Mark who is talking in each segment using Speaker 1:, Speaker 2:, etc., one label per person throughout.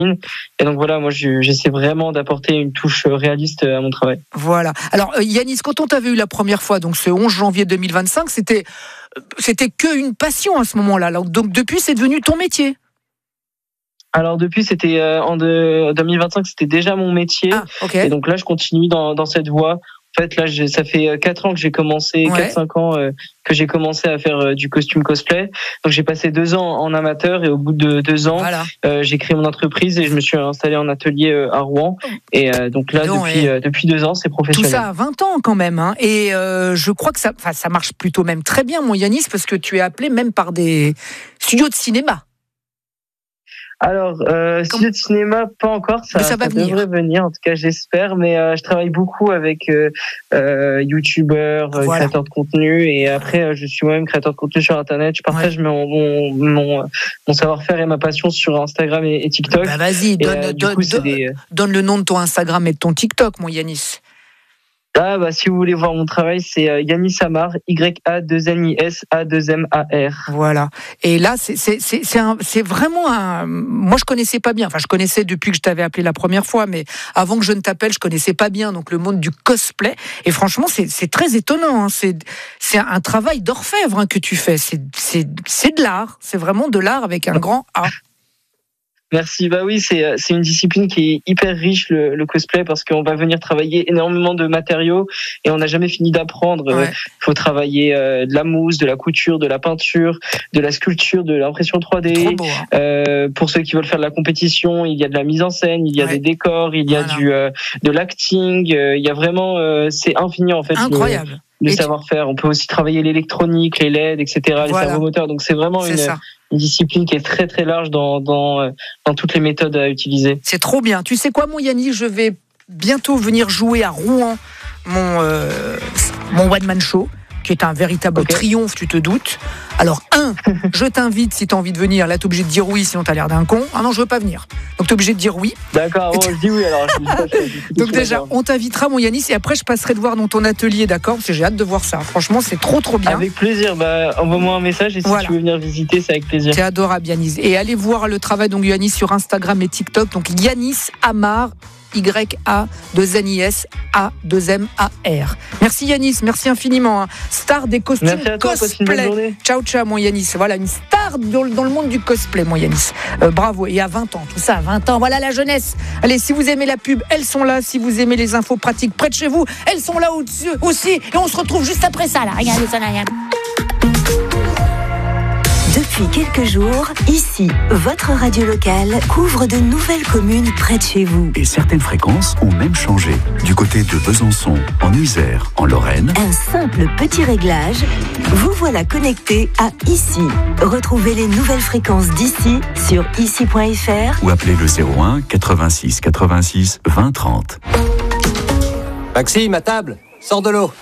Speaker 1: Et donc voilà, moi j'essaie vraiment d'apporter une touche réaliste à mon travail.
Speaker 2: Voilà. Alors Yanis, quand on t'avait eu la première fois, donc ce 11 janvier 2025, c'était que une passion à ce moment-là. Donc depuis, c'est devenu ton métier.
Speaker 1: Alors depuis, c'était en 2025, c'était déjà mon métier.
Speaker 2: Ah, okay.
Speaker 1: Et donc là, je continue dans cette voie. En fait, là, ça fait 4 ans que j'ai commencé, 4-5 ans que j'ai commencé à faire du costume cosplay. Donc j'ai passé 2 ans en amateur et au bout de 2 ans, j'ai créé mon entreprise et je me suis installé en atelier à Rouen. Et donc là, depuis 2 ans, c'est professionnel.
Speaker 2: Tout ça à 20 ans quand même. Hein. Et je crois que ça marche plutôt même très bien, mon Yanis, parce que tu es appelé même par des studios de cinéma.
Speaker 1: Alors, studio de cinéma, pas encore, ça devrait venir, en tout cas j'espère, mais je travaille beaucoup avec youtubeurs, créateurs de contenu, et après je suis moi-même créateur de contenu sur internet, je partage mon savoir-faire et ma passion sur Instagram et TikTok.
Speaker 2: Bah vas-y, donne le nom de ton Instagram et de ton TikTok, mon Yanis.
Speaker 1: Ah bah si vous voulez voir mon travail, c'est Yanis Amar, Y-A-2-N-I-S A-2-M-A-R.
Speaker 2: Voilà. Et là, c'est vraiment un. Moi, je connaissais pas bien. Enfin, je connaissais depuis que je t'avais appelé la première fois, mais avant que je ne t'appelle, je connaissais pas bien donc le monde du cosplay. Et franchement, c'est très étonnant. Hein. C'est un travail d'orfèvre que tu fais. C'est de l'art. C'est vraiment de l'art avec un grand A.
Speaker 1: Merci. Bah oui, c'est une discipline qui est hyper riche, le cosplay, parce qu'on va venir travailler énormément de matériaux et on n'a jamais fini d'apprendre. Il faut travailler de la mousse, de la couture, de la peinture, de la sculpture, de l'impression 3D.
Speaker 2: Trop beau, hein.
Speaker 1: Pour ceux qui veulent faire de la compétition, il y a de la mise en scène, il y a des décors, il y a de l'acting. Il y a vraiment, c'est infini en fait.
Speaker 2: Incroyable.
Speaker 1: Le savoir-faire. On peut aussi travailler l'électronique, les LED, etc., les servomoteurs. Donc c'est vraiment une discipline qui est très très large dans toutes les méthodes à utiliser.
Speaker 2: C'est trop bien. Tu sais quoi, mon Yannis, je vais bientôt venir jouer à Rouen mon one man show, qui est un véritable triomphe, tu te doutes. Alors, je t'invite si tu as envie de venir. Là, tu es obligé de dire oui, sinon tu as l'air d'un con. Ah non, je veux pas venir. Donc, tu es obligé de dire oui.
Speaker 1: D'accord, je dis oui alors.
Speaker 2: Donc, déjà, on t'invitera, mon Yanis, et après, je passerai te voir dans ton atelier, d'accord ? Parce que j'ai hâte de voir ça. Franchement, c'est trop, trop bien.
Speaker 1: Avec plaisir. Envoie-moi un message et si tu veux venir visiter, c'est avec plaisir.
Speaker 2: C'est adorable, Yanis. Et allez voir le travail de Yanis sur Instagram et TikTok. Donc, Yanis Amar. Y-A-2-N-I-S A-2-M-A-R. Merci Yanis, merci infiniment. Star des costumes cosplay. Ciao, ciao, mon Yanis. Voilà, une star dans le monde du cosplay, mon Yanis. Bravo. Et à 20 ans, tout ça, à 20 ans. Voilà la jeunesse. Allez, si vous aimez la pub, elles sont là. Si vous aimez les infos pratiques près de chez vous, elles sont là aussi. Et on se retrouve juste après ça, là. Regardez ça, là.
Speaker 3: Depuis quelques jours, ici, votre radio locale couvre de nouvelles communes près de chez vous.
Speaker 4: Et certaines fréquences ont même changé. Du côté de Besançon, en Isère, en Lorraine.
Speaker 3: Un simple petit réglage, vous voilà connecté à ici. Retrouvez les nouvelles fréquences d'ici sur ici.fr
Speaker 4: ou appelez le 01 86 86 20 30.
Speaker 5: Maxime, à table, sors de l'eau.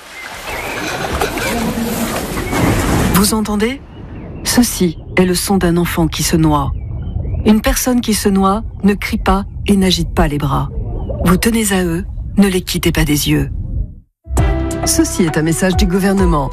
Speaker 6: Vous entendez ? Ceci est le son d'un enfant qui se noie. Une personne qui se noie ne crie pas et n'agite pas les bras. Vous tenez à eux, ne les quittez pas des yeux. Ceci est un message du gouvernement.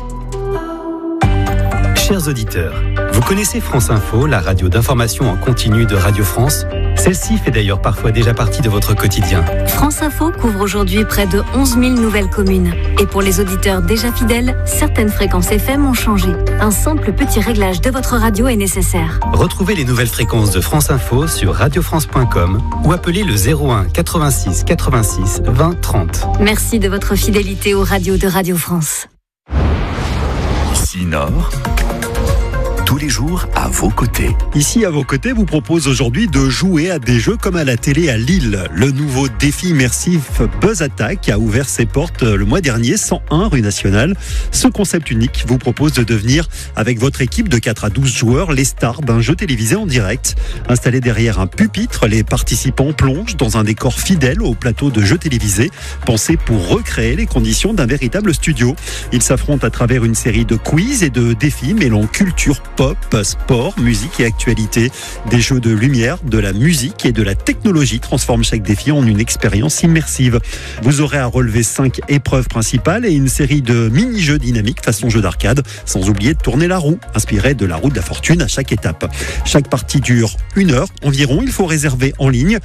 Speaker 7: Chers auditeurs, vous connaissez France Info, la radio d'information en continu de Radio France ? Celle-ci fait d'ailleurs parfois déjà partie de votre quotidien.
Speaker 8: France Info couvre aujourd'hui près de 11 000 nouvelles communes. Et pour les auditeurs déjà fidèles, certaines fréquences FM ont changé. Un simple petit réglage de votre radio est nécessaire.
Speaker 7: Retrouvez les nouvelles fréquences de France Info sur radiofrance.com ou appelez le 01 86 86 20 30.
Speaker 8: Merci de votre fidélité aux radios de Radio France.
Speaker 4: Ici Nord, tous les jours à vos côtés.
Speaker 9: Ici à vos côtés vous propose aujourd'hui de jouer à des jeux comme à la télé à Lille. Le nouveau défi immersif Buzz Attack a ouvert ses portes le mois dernier, 101 rue Nationale. Ce concept unique vous propose de devenir, avec votre équipe de 4 à 12 joueurs, les stars d'un jeu télévisé en direct. Installés derrière un pupitre, les participants plongent dans un décor fidèle au plateau de jeux télévisés, pensé pour recréer les conditions d'un véritable studio. Ils s'affrontent à travers une série de quiz et de défis mêlant culture, pop, sport, musique et actualité. Des jeux de lumière, de la musique et de la technologie transforment chaque défi en une expérience immersive. Vous aurez à relever 5 épreuves principales et une série de mini-jeux dynamiques façon jeu d'arcade, sans oublier de tourner la roue, inspiré de la roue de la fortune à chaque étape. Chaque partie dure 1 heure environ. Il faut réserver en ligne